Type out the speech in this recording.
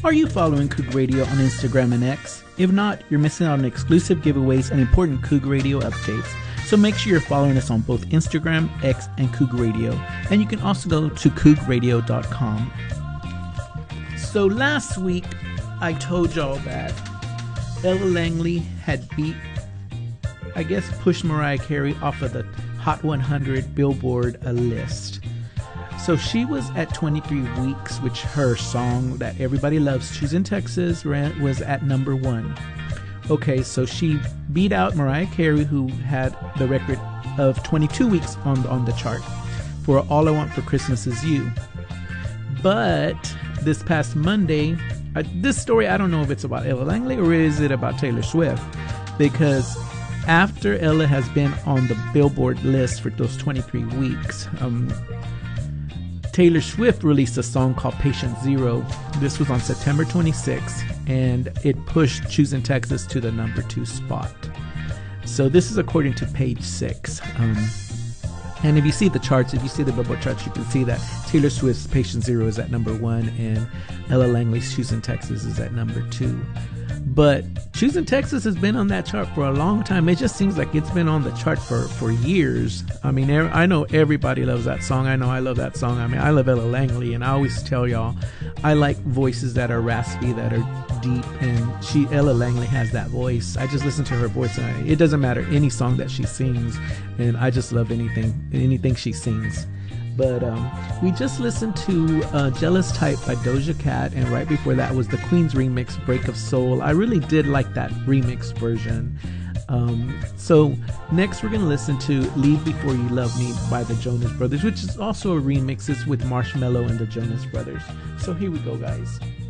Are you following Coug Radio on Instagram and X? If not, you're missing out on exclusive giveaways and important Coug Radio updates. So make sure you're following us on both Instagram, X, and Coug Radio. And you can also go to cougradio.com. So last week, I told y'all that Ella Langley had pushed Mariah Carey off of the Hot 100 Billboard list. So she was at 23 weeks, which her song that everybody loves, Choosing Texas, was at number 1. Okay, so she beat out Mariah Carey, who had the record of 22 weeks on the chart for All I Want for Christmas Is You. But this past Monday, this story, I don't know if it's about Ella Langley or is it about Taylor Swift, because after Ella has been on the Billboard list for those 23 weeks, Taylor Swift released a song called Patient Zero. This was on September 26th, and it pushed Choosing Texas to the number 2 spot. So this is according to Page 6. And if you see the charts, if you see the Billboard charts, you can see that Taylor Swift's Patient Zero is at number 1, and Ella Langley's Choosing Texas is at number 2. But Choosing Texas has been on that chart for a long time. It just seems like it's been on the chart for years. I mean, I know everybody loves that song. I know I love that song. I mean, I love Ella Langley, and I always tell y'all, I like voices that are raspy, that are deep, and Ella Langley has that voice. I just listen to her voice, and it doesn't matter any song that she sings, and I just love anything she sings. But we just listened to Jealous Type by Doja Cat, and right before that was the Queen's remix, Break of Soul. I really did like that remix version. So next we're going to listen to Leave Before You Love Me by the Jonas Brothers, which is also a remix. It's with Marshmello and the Jonas Brothers. So here we go, guys.